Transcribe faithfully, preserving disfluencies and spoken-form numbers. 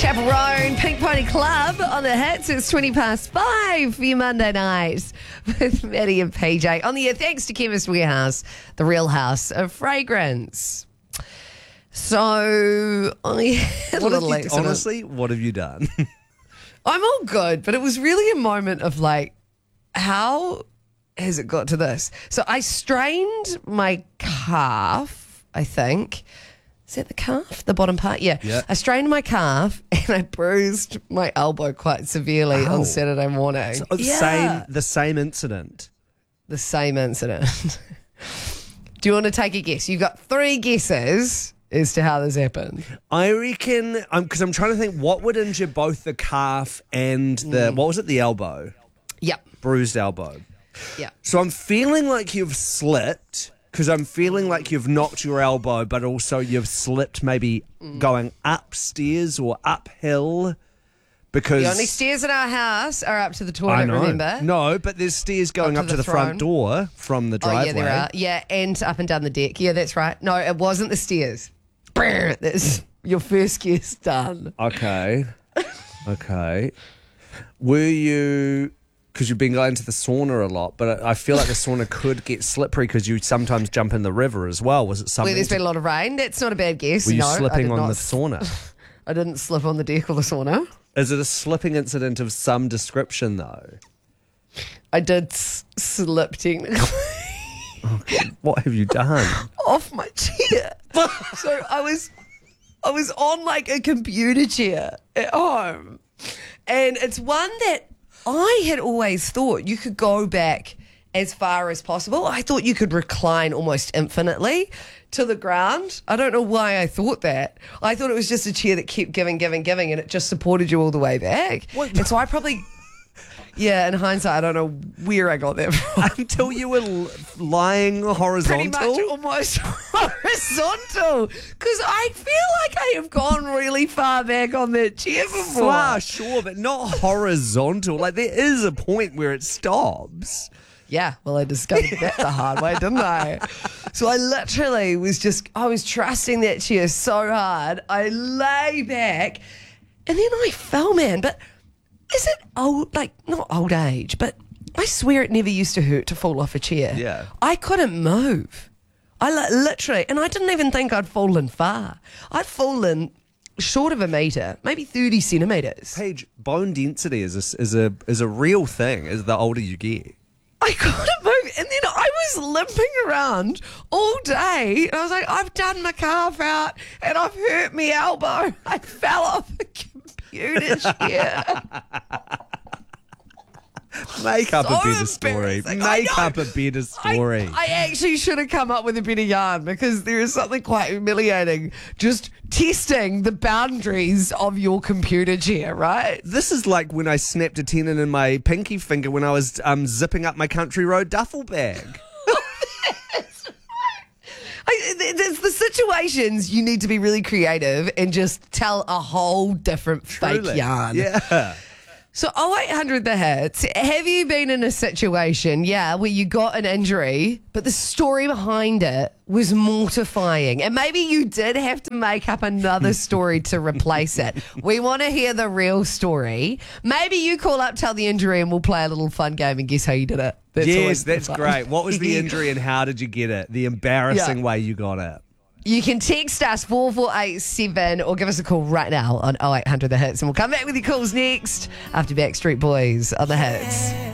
Chaperone, Pink Pony Club on the hits. It's twenty past five for your Monday night with Maddie and P J. On the air, thanks to Chemist Warehouse, the real house of fragrance. So, I had a What have little you, accident. honestly, what have you done? I'm all good, but it was really a moment of like, how has it got to this? So I strained my calf, I think. Is that the calf? The bottom part? Yeah. Yeah. I strained my calf and I bruised my elbow quite severely Ow. on Saturday morning. So, yeah. Same, the same incident. The same incident. Do you want to take a guess? You've got three guesses as to how this happened. I reckon, because I'm trying to think, what would injure both the calf and the, what was it, the elbow? Yep. Bruised elbow. Yep. So I'm feeling like you've slipped, because I'm feeling like you've knocked your elbow, but also you've slipped maybe going upstairs or uphill. Because The only stairs in our house are up to the I toilet, know. remember? No, but there's stairs going Up up to to the the front throne. door from the Oh, driveway. yeah, there are. Yeah, and up and down the deck. Yeah, that's right. No, it wasn't the stairs. Brr, That's your first guess done. Okay. Okay. Were you, because you've been going to the sauna a lot, but I feel like the sauna could get slippery because you sometimes jump in the river as well. Was it something? Where there's to- been a lot of rain. That's not a bad guess. were you no, I slipping did on not. the sauna? I didn't slip on the deck or the sauna. Is it a slipping incident of some description, though? I did s- slip technically What have you done? off my chair. So I was, I was on like a computer chair at home, and it's one that I had always thought you could go back as far as possible. I thought you could recline almost infinitely to the ground. I don't know why I thought that. I thought it was just a chair that kept giving, giving, giving, and it just supported you all the way back. What? And so I probably, yeah, in hindsight, I don't know where I got that from. Until you were l- lying Pretty horizontal? much almost horizontal, because I feel like I have gone really far back on that chair before. Far, sure, but not horizontal. Like, there is a point where it stops. Yeah, well, I discovered that the hard way, didn't I? So I literally was just, I was trusting that chair so hard. I lay back and then I fell, man. But is it old, like not old age, but I swear it never used to hurt to fall off a chair. Yeah. I couldn't move. I li- literally, and I didn't even think I'd fallen far. I'd fallen short of a metre, maybe thirty centimetres. Paige, bone density is a, is a is a real thing as the older you get. I couldn't move. And then I was limping around all day. And I was like, I've done my calf out and I've hurt my elbow. I fell off a computer chair. Make up So a better story. embarrassing. I Make know. up a better story. I, I actually should have come up with a better yarn, because there is something quite humiliating just testing the boundaries of your computer chair, right? This is like when I snapped a tendon in my pinky finger when I was um, zipping up my country road duffel bag. I, there's the situations you need to be really creative and just tell a whole different fake Truly. yarn. Yeah. So oh eight hundred the hits. Have you been in a situation, yeah, where you got an injury, but the story behind it was mortifying, and maybe you did have to make up another story to replace it? We want to hear the real story. Maybe you call up, tell the injury, and we'll play a little fun game and guess how you did it. That's Yes, always that's fun. great. What was the injury and how did you get it? The embarrassing Yeah. way you got it. You can text us four four eight seven or give us a call right now on oh eight hundred the hits, and we'll come back with your calls next after Backstreet Boys on the hits.